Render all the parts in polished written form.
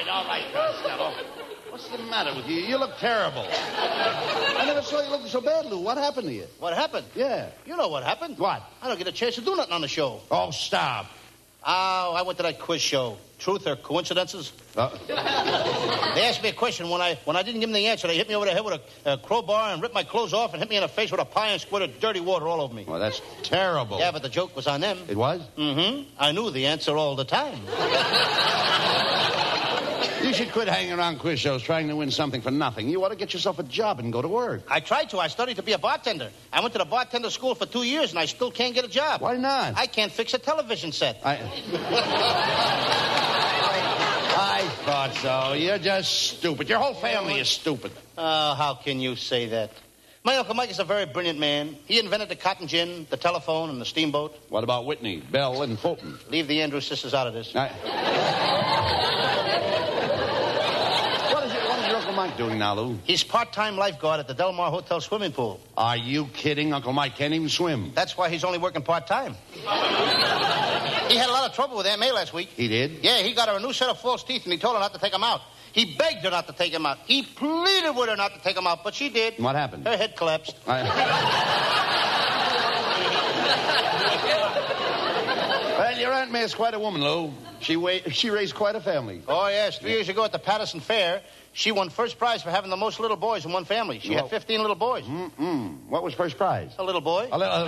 right, Costello. What's the matter with you? You look terrible. I never saw you looking so bad, Lou. What happened to you? What happened? Yeah. You know what happened. What? I don't get a chance to do nothing on the show. Oh, stop. Oh, I went to that quiz show. Truth or coincidences? They asked me a question. When I didn't give them the answer, they hit me over the head with a crowbar and ripped my clothes off and hit me in the face with a pie and squirted dirty water all over me. Well, that's terrible. Yeah, but the joke was on them. It was? Mm-hmm. I knew the answer all the time. You should quit hanging around quiz shows trying to win something for nothing. You ought to get yourself a job and go to work. I tried to. I studied to be a bartender. I went to the bartender school for 2 years, and I still can't get a job. Why not? I can't fix a television set. I thought so. You're just stupid. Your whole family is stupid. Oh, how can you say that? My Uncle Mike is a very brilliant man. He invented the cotton gin, the telephone, and the steamboat. What about Whitney, Bell, and Fulton? Leave the Andrews sisters out of this. What is your Uncle Mike doing now, Lou? He's part-time lifeguard at the Del Mar Hotel swimming pool. Are you kidding? Uncle Mike can't even swim. That's why he's only working part-time. He had a lot of trouble with Aunt May last week. He did? Yeah, he got her a new set of false teeth, and he told her not to take them out. He begged her not to take them out. He pleaded with her not to take them out, but she did. What happened? Her head collapsed. Well, your Aunt May is quite a woman, Lou. She raised quite a family. Oh, yes. 3 years ago at the Patterson Fair, she won first prize for having the most little boys in one family. She had 15 little boys. What was first prize? A little boy.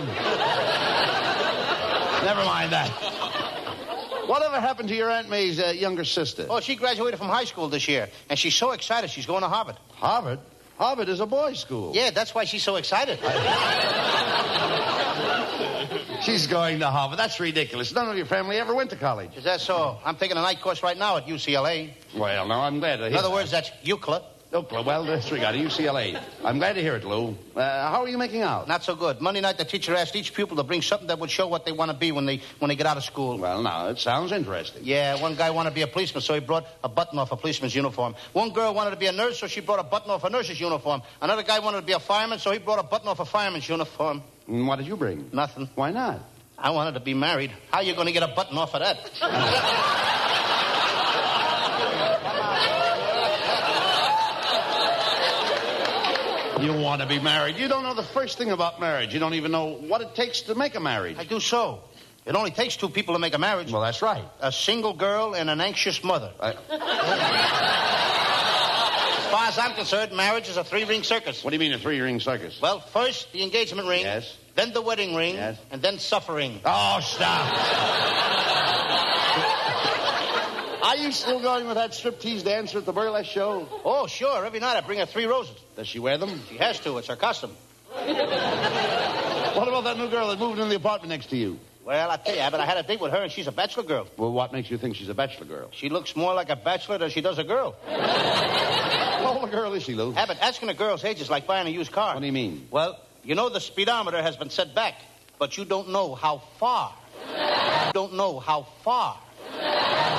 Never mind that. Whatever happened to your Aunt May's younger sister? Oh, she graduated from high school this year, and she's so excited she's going to Harvard. Harvard? Harvard is a boys' school. Yeah, that's why she's so excited. She's going to Harvard. That's ridiculous. None of your family ever went to college. Is that so? I'm taking a night course right now at UCLA. Well, no, I'm glad to hear In other words, that's UCLA. UCLA. Well, disregard UCLA. I'm glad to hear it, Lou. How are you making out? Not so good. Monday night, the teacher asked each pupil to bring something that would show what they want to be when they get out of school. Well, now, it sounds interesting. Yeah, one guy wanted to be a policeman, so he brought a button off a policeman's uniform. One girl wanted to be a nurse, so she brought a button off a nurse's uniform. Another guy wanted to be a fireman, so he brought a button off a fireman's uniform. And what did you bring? Nothing. Why not? I wanted to be married. How are you going to get a button off of that? You want to be married. You don't know the first thing about marriage. You don't even know what it takes to make a marriage. I do so. It only takes two people to make a marriage. Well, that's right. A single girl and an anxious mother. As far as I'm concerned, marriage is a 3-ring circus. What do you mean a 3-ring circus? Well, first the engagement ring. Yes. Then the wedding ring. Yes. And then suffering. Oh, stop. Are you still going with that striptease dancer at the burlesque show? Oh, sure. Every night I bring her 3 roses. Does she wear them? She has to. It's her custom. What about that new girl that moved in the apartment next to you? Well, I tell you, Abbott, I had a date with her, and she's a bachelor girl. Well, what makes you think she's a bachelor girl? She looks more like a bachelor than she does a girl. How old a girl is she, Lou? Abbott, asking a girl's age is like buying a used car. What do you mean? Well, you know the speedometer has been set back, but you don't know how far. You don't know how far.